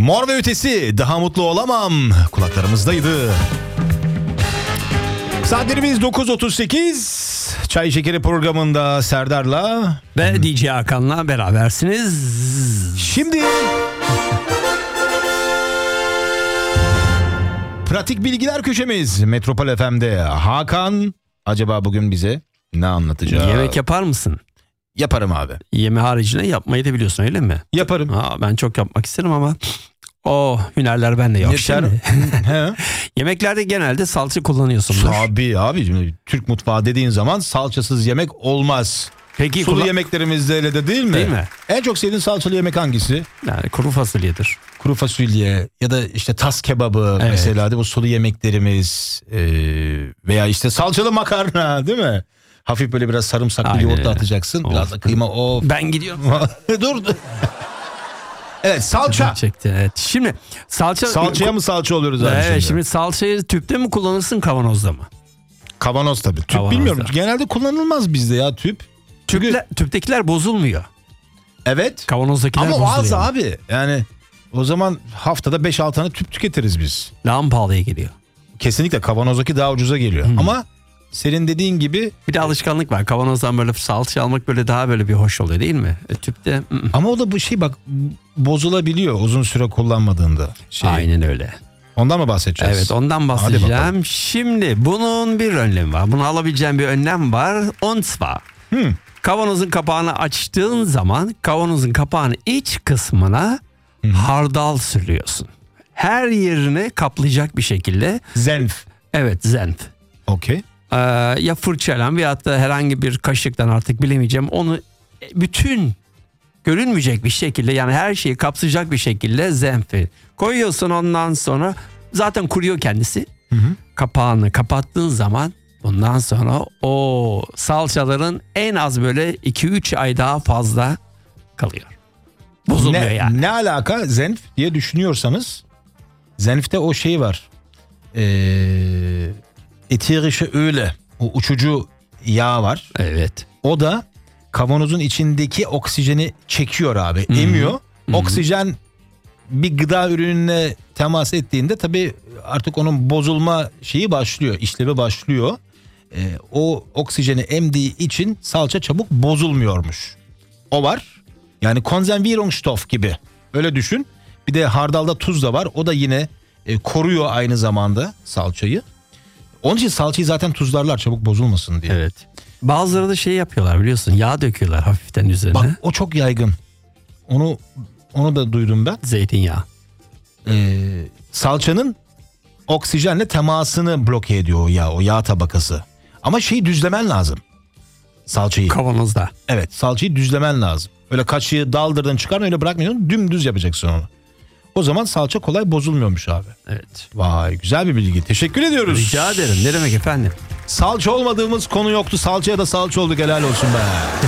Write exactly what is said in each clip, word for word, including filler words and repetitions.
Mor ve Ötesi, daha mutlu olamam kulaklarımızdaydı. Saatlerimiz dokuz otuz sekiz. Çay Şekeri programında Serdar'la ve D J Hakan'la berabersiniz. Şimdi pratik bilgiler köşemiz Metropol F M'de. Hakan acaba bugün bize ne anlatacak? Yemek yapar mısın? Yaparım abi. Yeme haricinde yapmayı da biliyorsun, öyle mi? Yaparım. Ha, ben çok yapmak isterim ama o hünerler bende yok. Yeter. Yemeklerde genelde salça kullanıyorsundur. Tabii abi. Türk mutfağı dediğin zaman salçasız yemek olmaz. Peki sulu kullan- yemeklerimizde öyle de değil mi? Değil mi? En çok sevdiğin salçalı yemek hangisi? Yani kuru fasulyedir. Kuru fasulye ya da işte tas kebabı Evet. mesela, değil mi? Bu sulu yemeklerimiz ee, veya işte salçalı makarna, değil mi? Hafif böyle biraz sarımsaklı Aynen yoğurt da öyle. atacaksın. Of. Biraz da kıyma. Of. Ben gidiyorum. Dur. Evet, salça. Çekti, evet. Şimdi salça... Salçaya mı salça oluyoruz abi Evet, şimdi? şimdi salçayı tüpte mi kullanırsın, kavanozda mı? Kavanoz tabii. Tüp Kavanozda. bilmiyorum. Genelde kullanılmaz bizde ya tüp. Çünkü Tüple, tüptekiler bozulmuyor. evet. Kavanozdakiler Ama bozuluyor. az abi. Yani o zaman haftada beş altı tane tüp tüketiriz biz. Daha mı pahalıya geliyor? Kesinlikle kavanozdaki daha ucuza geliyor. Hmm. Ama senin dediğin gibi, Bir de alışkanlık var. Kavanozdan böyle salça almak böyle daha böyle bir hoş oluyor, değil mi? E, tüpte... ı-ı. ama o da bu şey bak, bozulabiliyor uzun süre kullanmadığında. Şey, Aynen öyle. ondan mı bahsedeceğiz? Evet, ondan bahsedeceğim. Şimdi bunun bir önlemi var. Bunu alabileceğin bir önlem var. Und zwar. Hmm. Kavanozun kapağını açtığın zaman kavanozun kapağının iç kısmına Hı hı. hardal sürüyorsun. Her yerini kaplayacak bir şekilde. Zenf. Evet, zenf. Okey. Ee, ya fırçayla veyahut da herhangi bir kaşıktan, artık bilemeyeceğim. Onu bütün görünmeyecek bir şekilde, yani her şeyi kapsayacak bir şekilde zenfi koyuyorsun. Ondan sonra zaten kuruyor kendisi. Hı hı. Kapağını kapattığın zaman bundan sonra o salçaların en az böyle iki üç ay daha fazla kalıyor. Bozulmuyor Ne, yani. ne alaka zenf diye düşünüyorsanız, zenfte o şey var. Ee, eterische öyle. O uçucu yağ var. Evet. O da kavanozun içindeki oksijeni çekiyor abi. Hı-hı. Emiyor. Hı-hı. Oksijen bir gıda ürününe temas ettiğinde tabii artık onun bozulma şeyi başlıyor. İşlevi başlıyor. Ee, o oksijeni emdiği için salça çabuk bozulmuyormuş. O var. Yani Konservierungsstoff gibi. Öyle düşün. Bir de hardalda tuz da var. O da yine e, koruyor aynı zamanda salçayı. Onun için salçayı zaten tuzlarlar çabuk bozulmasın diye. Evet. Bazıları da şey yapıyorlar, biliyorsun, yağ döküyorlar hafiften üzerine. Bak o çok yaygın. Onu onu da duydum ben. Zeytinyağı. Ee, salçanın oksijenle temasını bloke ediyor o yağ, o yağ tabakası. Ama şeyi düzlemen lazım. Salçayı. Kavanozda. Evet, salçayı düzlemen lazım. Öyle kaşığı daldırdın çıkar, öyle bırakmıyorsun, dümdüz yapacaksın onu. O zaman salça kolay bozulmuyormuş abi. Evet. Vay, güzel bir bilgi. Teşekkür ediyoruz. Rica ederim. Ne demek efendim? Salça olmadığımız konu yoktu. Salçaya da salça olduk, helal olsun be.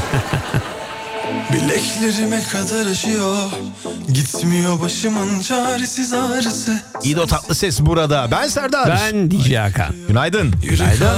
Bileklerime kadar aşıyor, gitmiyor başımın çaresiz ağrısı. İdo Tatlıses burada. Ben Serdar. Ben D J Hakan. Günaydın. Günaydın.